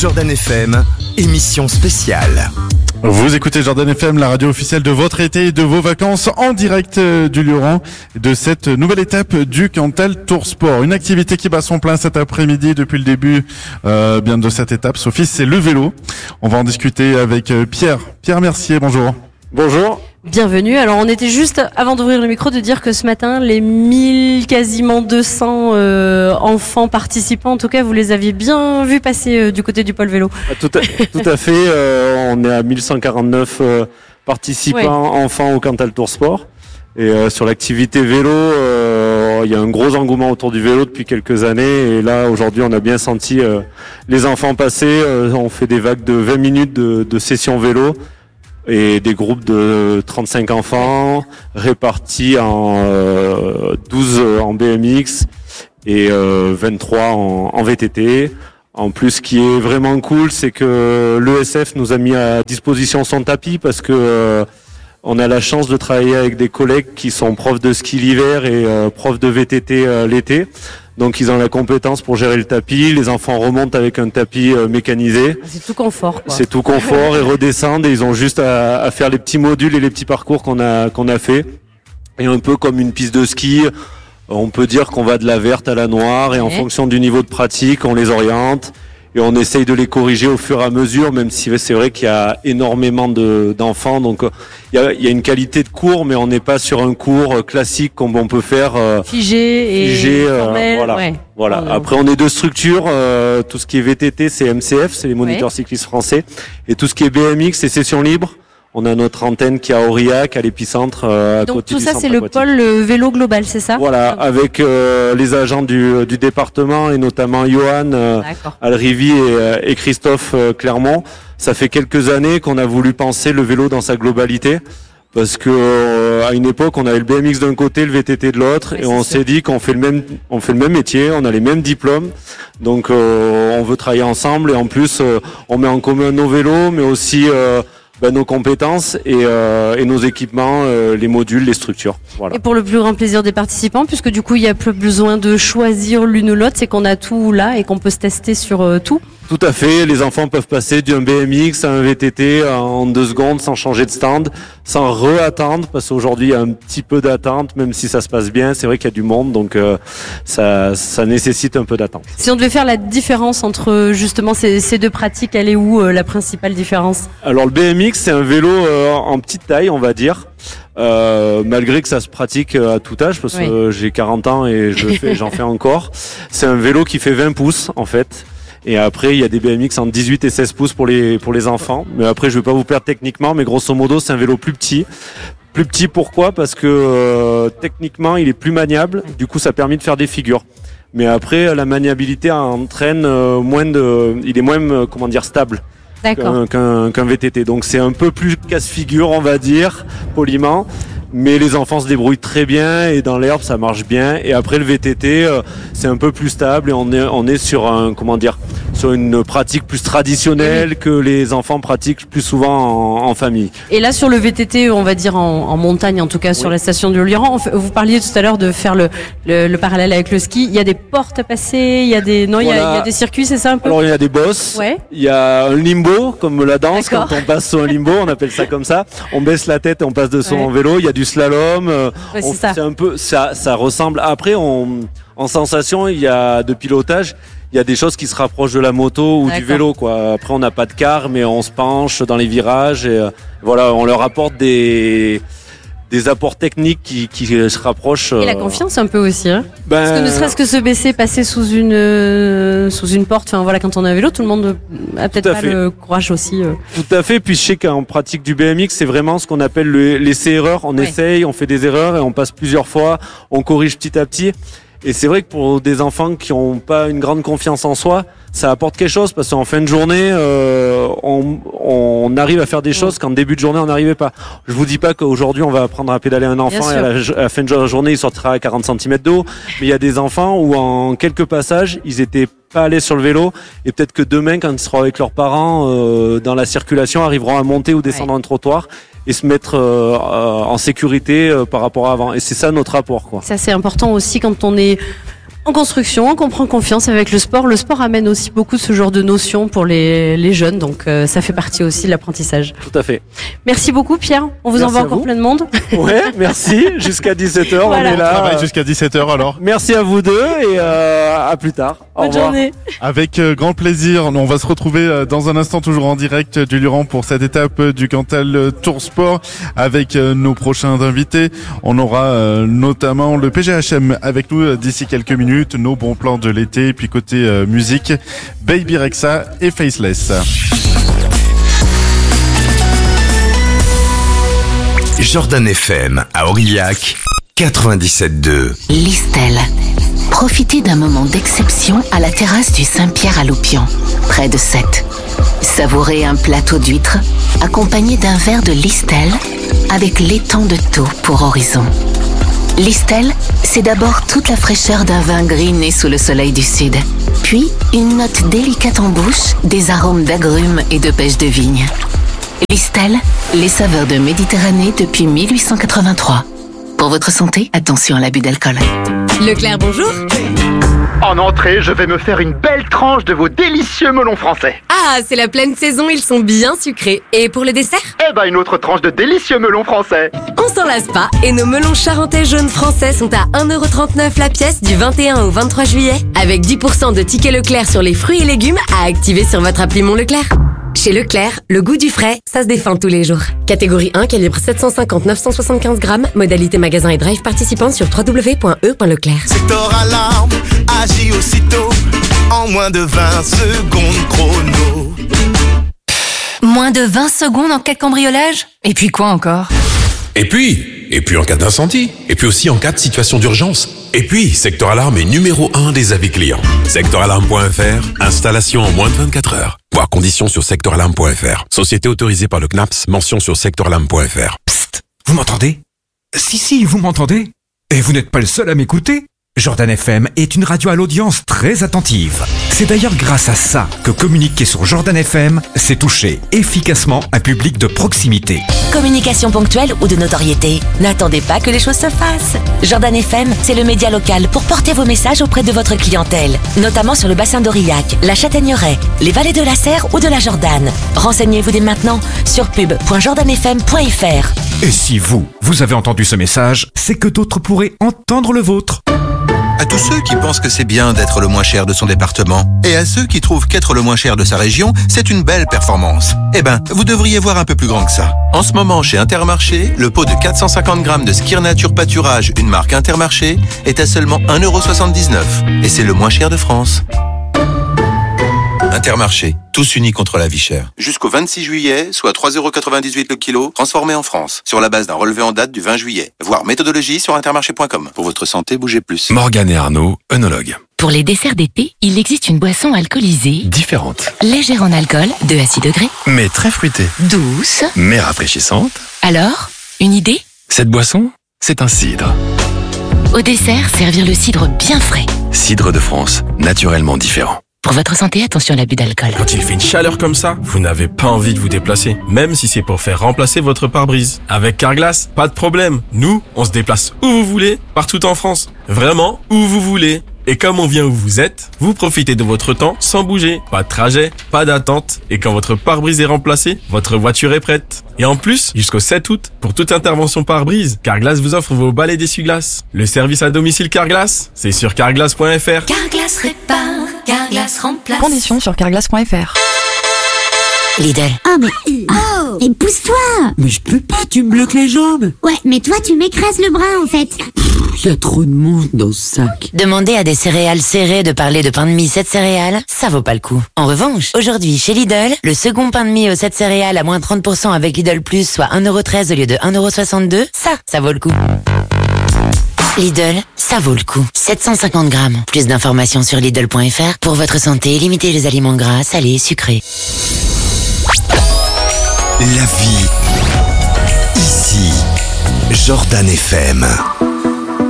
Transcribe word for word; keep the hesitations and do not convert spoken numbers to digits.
Jordan F M, émission spéciale. Vous écoutez Jordan F M, la radio officielle de votre été et de vos vacances en direct du Lioran de cette nouvelle étape du Cantal Tour Sport. Une activité qui bat son plein cet après-midi depuis le début euh, bien de cette étape. Sophie, c'est le vélo. On va en discuter avec Pierre. Pierre Mercier, bonjour. Bonjour. Bienvenue. Alors on était juste avant d'ouvrir le micro de dire que ce matin les mille quasiment deux cents euh, enfants participants, en tout cas vous les aviez bien vus passer euh, du côté du pôle vélo. Tout à, tout à fait. Euh, on est à mille cent quarante-neuf euh, participants ouais. enfants au Cantal Tour Sport. Et euh, sur l'activité vélo, euh, il y a un gros engouement autour du vélo depuis quelques années. Et là aujourd'hui on a bien senti euh, les enfants passer. Euh, on fait des vagues de vingt minutes de, de session vélo. Et des groupes de trente-cinq enfants répartis en euh, douze en B M X et euh, vingt-trois en, en V T T. En plus, ce qui est vraiment cool, c'est que l'E S F nous a mis à disposition son tapis parce que euh, on a la chance de travailler avec des collègues qui sont profs de ski l'hiver et euh, profs de V T T euh, l'été. Donc ils ont la compétence pour gérer le tapis. Les enfants remontent avec un tapis euh, mécanisé. C'est tout confort, quoi. C'est tout confort et redescendent et ils ont juste à, à faire les petits modules et les petits parcours qu'on a qu'on a fait. Et un peu comme une piste de ski, on peut dire qu'on va de la verte à la noire et ouais. en fonction du niveau de pratique, on les oriente. Et on essaye de les corriger au fur et à mesure, même si c'est vrai qu'il y a énormément de, d'enfants. Donc il y a, il y a une qualité de cours, mais on n'est pas sur un cours classique comme on peut faire. Euh, figé et figé, euh, formel. Voilà. Ouais. voilà. Oh, après, on est deux structures. Euh, tout ce qui est V T T, c'est M C F, c'est les moniteurs ouais. cyclistes français. Et tout ce qui est B M X, c'est session libre. On a notre antenne qui est à Aurillac, à l'épicentre. Euh, à Donc côté tout du ça, centre c'est le aquatique. pôle vélo global, c'est ça? Voilà, avec euh, les agents du, du département et notamment Johan euh, Alrivi et, euh, et Christophe euh, Clermont. Ça fait quelques années qu'on a voulu penser le vélo dans sa globalité. Parce que euh, à une époque, on avait le B M X d'un côté, le V T T de l'autre, ouais, et on sûr. s'est dit qu'on fait le même, on fait le même métier, on a les mêmes diplômes, donc euh, on veut travailler ensemble et en plus, euh, on met en commun nos vélos, mais aussi euh, Ben, nos compétences et, euh, et nos équipements, euh, les modules, les structures. Voilà. Et pour le plus grand plaisir des participants, puisque du coup il n'y a plus besoin de choisir l'une ou l'autre, c'est qu'on a tout là et qu'on peut se tester sur euh, tout. Tout à fait, les enfants peuvent passer d'un B M X à un V T T en deux secondes sans changer de stand, sans re-attendre, parce qu'aujourd'hui il y a un petit peu d'attente, même si ça se passe bien, c'est vrai qu'il y a du monde, donc euh, ça, ça nécessite un peu d'attente. Si on devait faire la différence entre justement ces, ces deux pratiques, elle est où euh, la principale différence? Alors le B M X c'est un vélo euh, en petite taille on va dire, euh, malgré que ça se pratique à tout âge, parce oui. que j'ai quarante ans et je fais, j'en fais encore. C'est un vélo qui fait vingt pouces en fait. Et après, il y a des B M X entre dix-huit et seize pouces pour les, pour les enfants. Mais après, je vais pas vous perdre techniquement, mais grosso modo, c'est un vélo plus petit. Plus petit, pourquoi? Parce que, euh, techniquement, il est plus maniable. Du coup, ça permet de faire des figures. Mais après, la maniabilité entraîne euh, moins de, il est moins, euh, comment dire, stable. Qu'un, qu'un, qu'un V T T. Donc, c'est un peu plus casse-figure, on va dire, poliment. Mais les enfants se débrouillent très bien et dans l'herbe ça marche bien. Et après le V T T euh, c'est un peu plus stable et on est on est sur un comment dire sur une pratique plus traditionnelle oui. que les enfants pratiquent plus souvent en, en famille. Et là sur le V T T on va dire en, en montagne en tout cas oui. sur la station de Lioran, vous parliez tout à l'heure de faire le, le, le parallèle avec le ski. Il y a des portes à passer, il y a des non voilà. il, y a, il y a des circuits, c'est ça un peu? Alors il y a des bosses, ouais. il y a un limbo comme la danse. D'accord. Quand on passe sur un limbo on appelle ça comme ça. On baisse la tête et on passe de son ouais. vélo. Il y a du slalom, euh, ouais, on, c'est, ça. c'est un peu, ça, ça ressemble. Après, on, en sensation, il y a de pilotage, il y a des choses qui se rapprochent de la moto ou D'accord. du vélo, quoi. Après, on n'a pas de car, mais on se penche dans les virages et euh, voilà, on leur apporte des des apports techniques qui, qui se rapprochent. Et la confiance un peu aussi, hein. Ben, Parce que ne serait-ce que se baisser, passer sous une euh, sous une porte, enfin voilà, quand on a un vélo, tout le monde a peut-être pas fait. le courage aussi. Euh. Tout à fait. Puis je sais qu'en pratique du B M X, c'est vraiment ce qu'on appelle le, l'essai-erreur. On ouais. essaye, on fait des erreurs et on passe plusieurs fois, on corrige petit à petit. Et c'est vrai que pour des enfants qui n'ont pas une grande confiance en soi, ça apporte quelque chose parce qu'en fin de journée, euh, on, on arrive à faire des choses qu'en début de journée, on n'arrivait pas. Je vous dis pas qu'aujourd'hui, on va apprendre à pédaler un enfant et à la, à la fin de la journée, il sortira à quarante centimètres d'eau. Mais il y a des enfants où en quelques passages, ils étaient pas allés sur le vélo et peut-être que demain, quand ils seront avec leurs parents euh, dans la circulation, arriveront à monter ou descendre ouais. un trottoir et se mettre euh, en sécurité euh, par rapport à avant. Et c'est ça notre apport, quoi. Ça, c'est important aussi quand on est en construction, qu'on prend confiance avec le sport. Le sport amène aussi beaucoup de ce genre de notions pour les, les jeunes, donc euh, ça fait partie aussi de l'apprentissage. Tout à fait. Merci beaucoup Pierre, on vous Merci envoie encore vous. plein de monde. Ouais, merci. Jusqu'à dix-sept heures, Voilà. on est On là. travaille jusqu'à dix-sept heures alors. Merci à vous deux et euh, à plus tard. Au Bonne revoir. journée. Avec euh, grand plaisir, on va se retrouver euh, dans un instant toujours en direct du Luran pour cette étape euh, du Cantal euh, Tour Sport avec euh, nos prochains invités. On aura euh, notamment le P G H M avec nous euh, d'ici quelques minutes, nos bons plans de l'été, puis côté euh, musique, Baby Rexha et Faceless. Jordan F M à Aurillac, quatre-vingt-dix-sept deux. Listel. Profitez d'un moment d'exception à la terrasse du Saint-Pierre à Loupian, près de Sète. Savourez un plateau d'huîtres accompagné d'un verre de Listel avec l'étang de Thau pour horizon. Listel, c'est d'abord toute la fraîcheur d'un vin gris né sous le soleil du sud. Puis, une note délicate en bouche, des arômes d'agrumes et de pêche de vigne. Listel, les saveurs de Méditerranée depuis mille huit cent quatre-vingt-trois. Pour votre santé, attention à l'abus d'alcool. Leclerc, bonjour. En entrée, je vais me faire une belle tranche de vos délicieux melons français. Ah, c'est la pleine saison, ils sont bien sucrés. Et pour le dessert? Eh ben, une autre tranche de délicieux melons français. On s'en lasse pas et nos melons charentais jaunes français sont à un euro trente-neuf la pièce du vingt et un au vingt-trois juillet. Avec dix pour cent de tickets Leclerc sur les fruits et légumes à activer sur votre appli Mon Leclerc. Chez Leclerc, le goût du frais, ça se défend tous les jours. Catégorie un, calibre sept cent cinquante à neuf cent soixante-quinze grammes. Modalité magasin et drive participant sur w w w point e point leclerc. Secteur Alarme agit aussitôt en moins de vingt secondes chrono. Moins de vingt secondes en cas de cambriolage? Et puis quoi encore? Et puis, et puis en cas d'incendie, et puis aussi en cas de situation d'urgence. Et puis, Secteur Alarme est numéro un des avis clients. secteur alarme point f r, installation en moins de vingt-quatre heures. Voir conditions sur secteur alarme point f r. Société autorisée par le C N A P S, mention sur secteur alarme point f r. Psst, vous m'entendez? Si, si, vous m'entendez? Et vous n'êtes pas le seul à m'écouter. Jordan F M est une radio à l'audience très attentive. C'est d'ailleurs grâce à ça que communiquer sur Jordan F M, c'est toucher efficacement un public de proximité. Communication ponctuelle ou de notoriété, n'attendez pas que les choses se fassent. Jordan F M, c'est le média local pour porter vos messages auprès de votre clientèle, notamment sur le bassin d'Aurillac, la Châtaigneraie, les vallées de la Serre ou de la Jordan. Renseignez-vous dès maintenant sur pub point jordan f m point f r. Et si vous, vous avez entendu ce message, c'est que d'autres pourraient entendre le vôtre. À tous ceux qui pensent que c'est bien d'être le moins cher de son département, et à ceux qui trouvent qu'être le moins cher de sa région, c'est une belle performance. Eh ben, vous devriez voir un peu plus grand que ça. En ce moment, chez Intermarché, le pot de quatre cent cinquante grammes de Skir Nature Pâturage, une marque Intermarché, est à seulement un euro soixante-dix-neuf. Et c'est le moins cher de France. Intermarché, tous unis contre la vie chère. Jusqu'au vingt-six juillet, soit trois euros quatre-vingt-dix-huit le kilo, transformé en France, sur la base d'un relevé en date du vingt juillet. Voir méthodologie sur intermarché point com. Pour votre santé, bougez plus. Morgane et Arnaud, œnologues. Pour les desserts d'été, il existe une boisson alcoolisée, Différentes, légère en alcool, deux à six degrés, mais très fruitées, douce. mais rafraîchissantes. Alors, une idée? Cette boisson, c'est un cidre. Au dessert, servir le cidre bien frais. Cidre de France, naturellement différent. Pour votre santé, attention à l'abus d'alcool. Quand il fait une chaleur comme ça, vous n'avez pas envie de vous déplacer, même si c'est pour faire remplacer votre pare-brise. Avec Carglass, pas de problème. Nous, on se déplace où vous voulez, partout en France. Vraiment, où vous voulez. Et comme on vient où vous êtes, vous profitez de votre temps sans bouger. Pas de trajet, pas d'attente. Et quand votre pare-brise est remplacé, votre voiture est prête. Et en plus, jusqu'au sept août, pour toute intervention pare-brise, Carglass vous offre vos balais d'essuie-glace. Le service à domicile Carglass, c'est sur carglass point f r. Carglass répare, Carglass remplace. Conditions sur carglass point f r. Lidl. Oh mais... Oh mais pousse-toi. Mais je peux pas, tu me bloques les jambes. Ouais, mais toi tu m'écrases le bras en fait. Il y a trop de monde dans ce sac. Demander à des céréales serrées de parler de pain de mie sept céréales, ça vaut pas le coup. En revanche, aujourd'hui chez Lidl, le second pain de mie aux sept céréales à moins trente pour cent avec Lidl Plus, soit un euro treize au lieu de un euro soixante-deux, ça, ça vaut le coup. Lidl, ça vaut le coup. sept cent cinquante grammes. Plus d'informations sur Lidl point f r. Pour votre santé, limitez les aliments gras, salés, sucrés. La vie, ici, Jordan F M.